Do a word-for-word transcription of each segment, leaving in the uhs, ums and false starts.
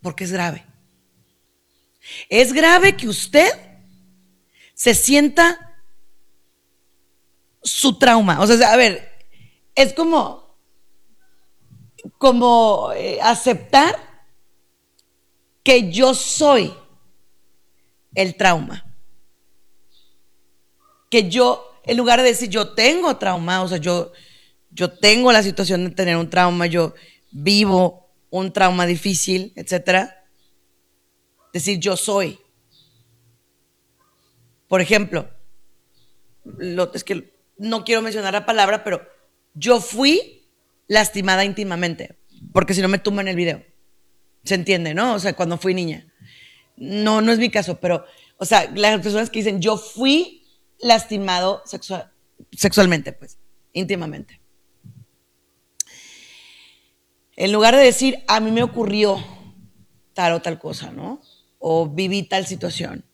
porque es grave. Es grave que usted se sienta su trauma. O sea, a ver, es como, como eh, aceptar que yo soy el trauma. Que yo, en lugar de decir yo tengo trauma, o sea, yo, yo tengo la situación de tener un trauma, yo vivo un trauma difícil, etcétera. Decir yo soy. Por ejemplo, lo, es que no quiero mencionar la palabra, pero yo fui lastimada íntimamente, porque si no me tumban el video. Se entiende, ¿no? O sea, cuando fui niña. No, no es mi caso, pero, o sea, las personas que dicen yo fui lastimado sexual, sexualmente, pues, íntimamente. En lugar de decir a mí me ocurrió tal o tal cosa, ¿no? O viví tal situación.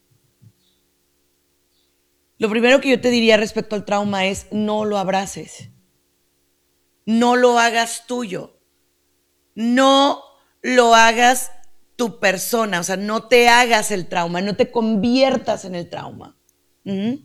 Lo primero que yo te diría respecto al trauma es no lo abraces. No lo hagas tuyo. No lo hagas tu persona. O sea, no te hagas el trauma. No te conviertas en el trauma. Uh-huh.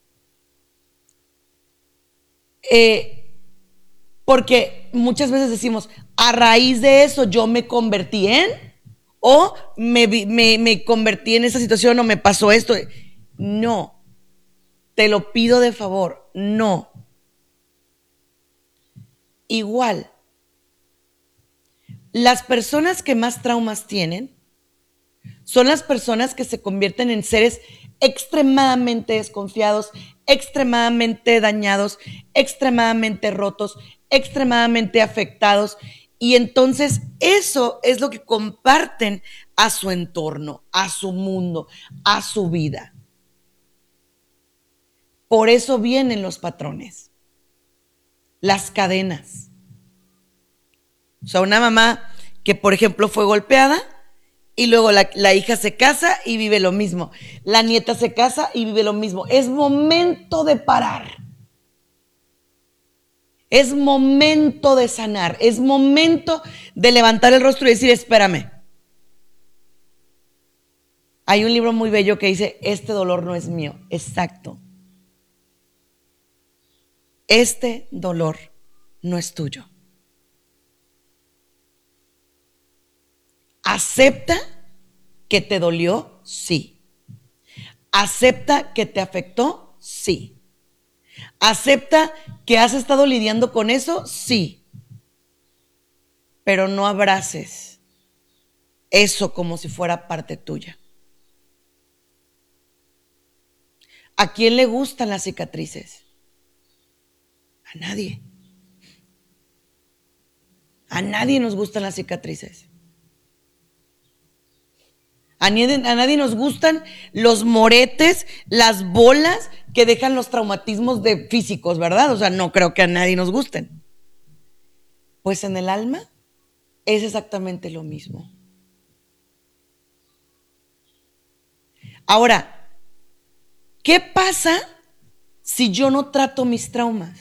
Eh, porque muchas veces decimos, a raíz de eso yo me convertí en, o me, me, me convertí en esa situación o me pasó esto. No. Te lo pido de favor. No. Igual, las personas que más traumas tienen son las personas que se convierten en seres extremadamente desconfiados, extremadamente dañados, extremadamente rotos, extremadamente afectados. Y entonces eso es lo que comparten a su entorno, a su mundo, a su vida. Por eso vienen los patrones, las cadenas. O sea, una mamá que, por ejemplo, fue golpeada y luego la, la hija se casa y vive lo mismo. La nieta se casa y vive lo mismo. Es momento de parar. Es momento de sanar. Es momento de levantar el rostro y decir, espérame. Hay un libro muy bello que dice, este dolor no es mío. Exacto. Este dolor no es tuyo. ¿Acepta que te dolió? Sí. ¿Acepta que te afectó? Sí. ¿Acepta que has estado lidiando con eso? Sí. Pero no abraces eso como si fuera parte tuya. ¿A quién le gustan las cicatrices? A nadie. A nadie nos gustan las cicatrices. A nadie, a nadie nos gustan los moretes, las bolas que dejan los traumatismos de físicos, ¿verdad? O sea, no creo que a nadie nos gusten. Pues en el alma es exactamente lo mismo. Ahora, ¿qué pasa si yo no trato mis traumas?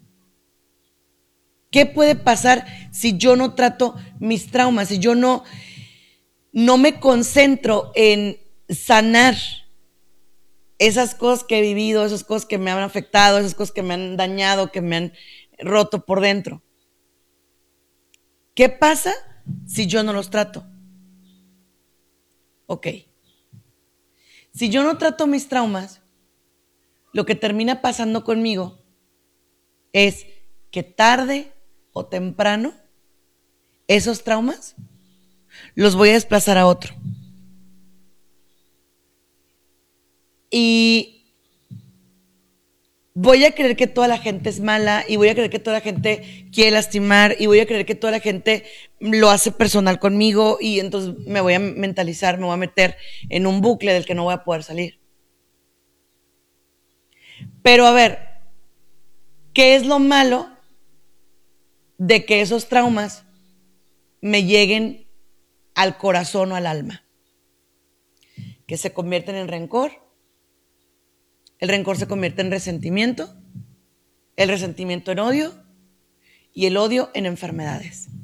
¿Qué puede pasar si yo no trato mis traumas? Si yo no, no me concentro en sanar esas cosas que he vivido, esas cosas que me han afectado, esas cosas que me han dañado, que me han roto por dentro. ¿Qué pasa si yo no los trato? Ok. Si yo no trato mis traumas, lo que termina pasando conmigo es que tarde o temprano esos traumas los voy a desplazar a otro. Y voy a creer que toda la gente es mala y voy a creer que toda la gente quiere lastimar y voy a creer que toda la gente lo hace personal conmigo y entonces me voy a mentalizar, me voy a meter en un bucle del que no voy a poder salir. Pero a ver, ¿qué es lo malo de que esos traumas me lleguen al corazón o al alma? Que se convierten en rencor, el rencor se convierte en resentimiento, el resentimiento en odio y el odio en enfermedades.